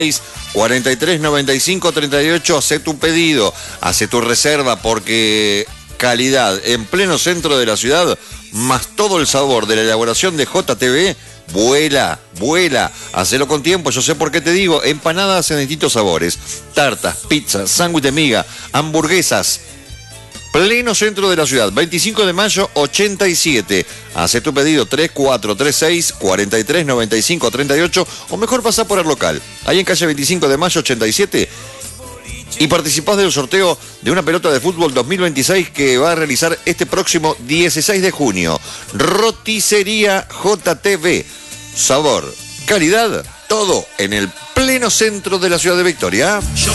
43 95 38, hace tu pedido, hace tu reserva, porque calidad en pleno centro de la ciudad, más todo el sabor de la elaboración de JTV, vuela, vuela. Hacelo con tiempo, yo sé por qué te digo. Empanadas en distintos sabores, tartas, pizzas, sándwich de miga, hamburguesas. Pleno centro de la ciudad, 25 de mayo 87. Hacé tu pedido 3436 43 95 38, o mejor pasá por el local, ahí en calle 25 de mayo 87, y participás del sorteo de una pelota de fútbol 2026 que va a realizar este próximo 16 de junio. Roticería JTV. Sabor, calidad, todo en el pleno centro de la ciudad de Victoria.